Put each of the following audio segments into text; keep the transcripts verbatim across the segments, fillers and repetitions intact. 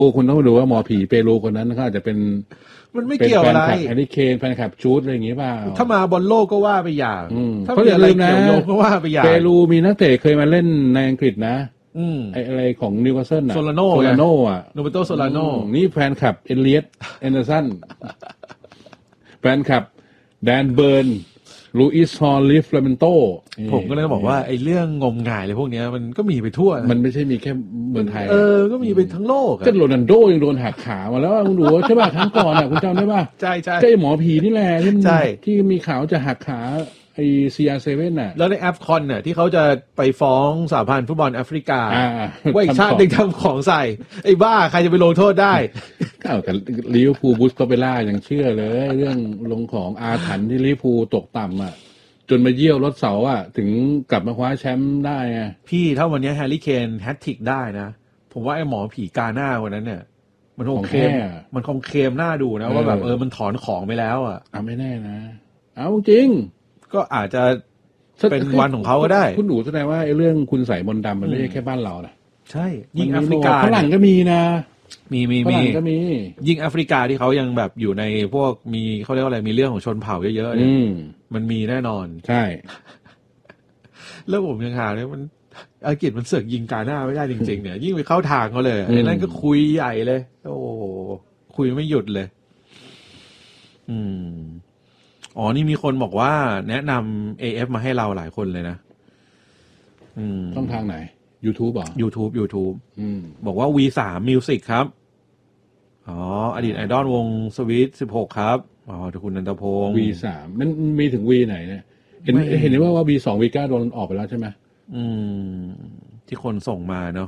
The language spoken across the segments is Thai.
โอ้คุณต้องดูว่าหมอผีเปรูคนนั้นเขาอาจจะเป็นมันไม่เกี่ยวอะไรแฟนคลับแฮร์รี่เคนแฟนคลับจูดอะไรอย่างงี้เปล่าถ้ามาบอลโลกก็ว่าไปอย่างถ้ามีอะไรเกี่ยวโยงก็ว่าไปอย่างเปรูมีนักเตะเคยมาเล่นในอังกฤษนะไอ้อะไรของนิวคาสเซิลน่ะโซลาโน่โซลาโน่อ่ะโรเบโตโซลาโน่นี่แฟนคลับเอเลียตแอนเดอร์สันแฟนคลับแดนเบิร์นลูอิสฮอลลิฟลาเมนโตผมก็เลยบอกว่าไอ้เรื่องงมงายอะไรพวกนี้มันก็มีไปทั่วมันไม่ใช่มีแค่เมืองไทยเออก็มีไปทั้งโลกก็โรนัลโดยังโดนหักขามาแล้วคุณดูใช่ป่ะครั้งก่อนอ่ะคุณจำได้ป่ะใช่ใช่ก็ไอ้หมอผีนี่แหละที่ที่มีข่าวจะหักขาไอ้ ซี อาร์ เซเว่น น่ะแล้วในแอฟคอนน่ะที่เขาจะไปฟ้องสหพันธ์ฟุตบอลแอฟริกาว่าอีกชาติหนึ่งทำของใส่ไอ้บ้าใครจะไปลงโทษได้อ้าวแต่ลิเวอร์พูลบูสโตเปล่ายังเชื่อเลยเรื่องลงของอาถรรพ์ที่ลิเวอร์พูลตกต่ำอ่ะจนมาเยี่ยวรถเสาอ่ะถึงกลับมาคว้าแชมป์ได้ไงพี่ถ้าวันนี้แฮร์รี่เคนแฮตทริกได้นะผมว่าไอ้หมอผีกาหน้าวันนั้นเนี่ยมันคงเคมมันคงเคมหน้าดูนะว่าแบบเออมันถอนของไปแล้วอ่ะอ่ะไม่แน่นะเอาจริงก็อาจจะเป็นวันของเขาก็ได้คุณหนูแสดงว่าไอ้เรื่องคุณใส่มนต์ดำมันไม่ใช่แค่บ้านเรานะใช่ยิ่งแอฟริกาฝรั่งก็มีนะมีมีมีก็มียิ่งแอฟริกาที่เขายังแบบอยู่ในพวกมีเขาเรียกว่าอะไรมีเรื่องของชนเผ่าเยอะๆเนี่ยมันมีแน่นอนใช่แล้วผมยังหาเนี่ยมันอังกฤษมันเสือกยิงกาหน้าไม่ได้จริงๆเนี่ยยิ่งไปเข้าทางเขาเลยไอ้นั่นก็คุยใหญ่เลยโอ้คุยไม่หยุดเลยอืมอ๋อนี่มีคนบอกว่าแนะนำ เอ เอฟ มาให้เราหลายคนเลยนะอืมต้องทางไหน YouTube อ่ะ YouTube YouTube อืมบอกว่า วี สาม Music ครับอ๋ออดีตไอดอลวงสวีทสิบหกครับอ๋อคุณนันทพงศ์วี สาม มันมีถึง V ไหนเนี่ยเห็นเห็นว่าว่า วี สอง วี เก้า โดนออกไปแล้วใช่ไหมอืมที่คนส่งมาเนาะ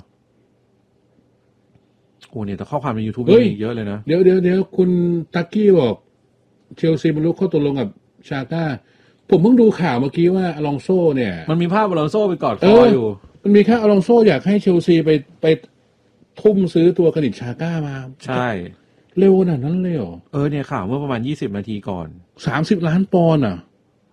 โอ้เนี่ยแต่ข้อความใน YouTube มีเยอะเลยนะเดี๋ยวเดี๋ยวเดี๋ยวคุณตักกี้บอกเชลซีมันรู้ข้อตกลงกับชาก้าผมเพิ่งดูข่าวเมื่อกี้ว่าอลองโซ่เนี่ยมันมีภาพอลองโซ่ไปกอดคออยู่มันมีแค่อลองโซ่อยากให้เชลซีไปไปทุ่มซื้อตัวกระดิษชาก้ามาใช่เร็วขนาดนั้นเลยเหรอเออเนี่ยข่าวเมื่อประมาณยี่สิบนาทีก่อนสามสิบล้านปอนด์อ่ะ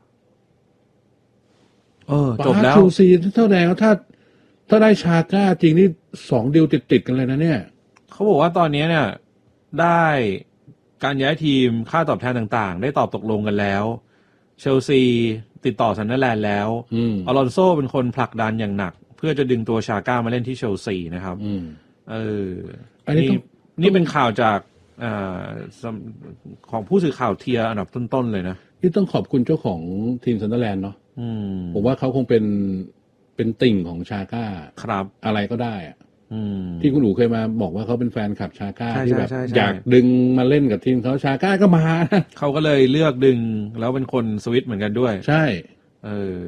เออจบแล้วเชลซีเท่าไหร่ถ้าถ้าได้ชาก้าจริงนี่สองดีลติดๆกันเลยนะเนี่ยเขาบอกว่าตอนนี้เนี่ยได้การย้ายทีมค่าตอบแทนต่างๆได้ตอบตกลงกันแล้วเชลซีติดต่อซันเดอร์แลนด์แล้วอลอนโซเป็นคนผลักดันอย่างหนักเพื่อจะดึงตัวชาก้ามาเล่นที่เชลซีนะครับเอออันนี้นี่เป็นข่าวจากอ่าของผู้สื่อข่าวเทียร์อันดับต้นๆเลยนะนี่ต้องขอบคุณเจ้าของทีมซันเดอร์แลนด์เนาะผมว่าเขาคงเป็นเป็นติ่งของชาก้าครับอะไรก็ได้อะที่คุณหนูเคยมาบอกว่าเขาเป็นแฟนคลับชาก้าที่แบบอยากดึงมาเล่นกับทีมเขาชาก้าก็มาเขาก็เลยเลือกดึงแล้วเป็นคนสวิตเหมือนกันด้วยใช่เออ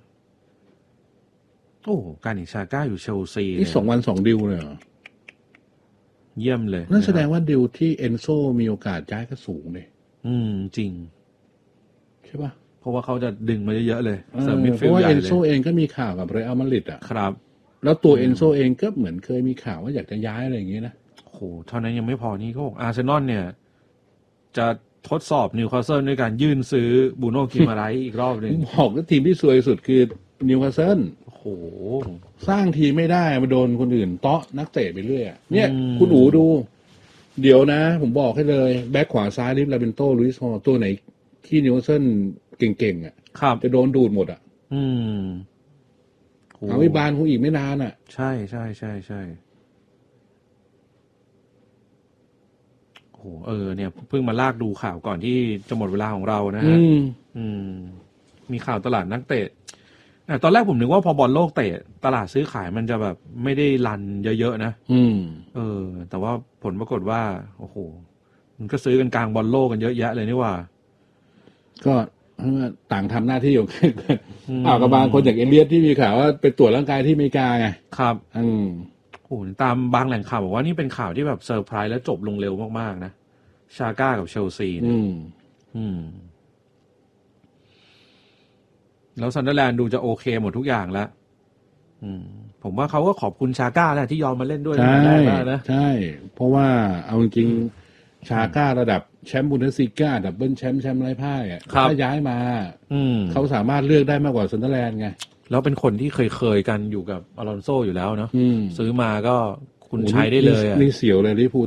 โอ้การอีกชาก้าอยู่เชลซีนี่สองวันสองดิวเลยเหรอเยี่ยมเลยนั่นแสดงว่าดิวที่เอนโซมีโอกาสย้ายก็สูงเลยอืมจริงใช่ป่ะเพราะว่าเขาจะดึงมาเยอะๆเลยเสริมมิดฟิลด์ใหญ่เลยเพราะว่าเอนโซเองก็มีข่าวกับเรอัลมาดริดอ่ะครับแล้วตัวเอนโซเองก็เหมือนเคยมีข่าวว่าอยากจะย้ายอะไรอย่างเงี้ยนะโหเท่านั้นยังไม่พอนี่ก็บอกอาร์เซนอลเนี่ยจะทดสอบนิวคาสเซิลด้วยการยื่นซื้อบูโน่กิมาไรอีกรอบนึงบอกว่าทีมที่สวยสุดคือนิวคาสเซิลโอ้โหสร้างทีมไม่ได้มาโดนคนอื่นเตาะนักเตะไปเรื่อยเนี่ยคุณอู๋ดูเดี๋ยวนะผมบอกให้เลยแบ็คขวาซ้ายลิฟลาเบนโตลุยส์ฮอลตัวไหนที่นิวคาสเซิลเก่งๆอ่ะจะโดนดูดหมดอ่ะอืมเอาไว้บานคงอีกไม่นานอ่ะใช่ใช่ใช่ใช่โอ้เออเนี่ยเพิ่งมาลากดูข่าวก่อนที่จะหมดเวลาของเรานะฮะอืมมีข่าวตลาดนักเตะตอนแรกผมนึกว่าพอบอลโลกเตะตลาดซื้อขายมันจะแบบไม่ได้รันเยอะๆนะอืมเออแต่ว่าผลปรากฏว่าโอ้โหมันก็ซื้อกันกลางบอลโลกกันเยอะแยะเลยนี่ว่าก็ต่างทำหน้าที่อยู่อ้าวกับบางคนอย่างเอเลียสที่มีข่าวว่าไปตรวจร่างกายที่อเมริกาไงครับอืมโอ้ตามบางแหล่งข่าวบอกว่านี่เป็นข่าวที่แบบเซอร์ไพรส์และจบลงเร็วมากๆนะชาก้ากับเชลซีอืมอืมแล้วซันเดอร์แลนด์ดูจะโอเคหมดทุกอย่างแล้วอืมผมว่าเขาก็ขอบคุณชาก้าแหละที่ยอมมาเล่นด้วยใช่นะใช่เพราะว่าเอาจริงชาก้าระดับแชมป์บุนเดสลีกาดับเบิลแชมป์แชมป์ไร้พ่ายอ่ะถ้าย้ายมาเขาสามารถเลือกได้มากกว่าซันเดอร์แลนด์ไงแล้วเป็นคนที่เคยเคยกันอยู่กับอลอนโซอยู่แล้วเนาะซื้อมาก็คุณใช้ได้เลยอ่ะนี่เสียวเลยลิเวอร์พูล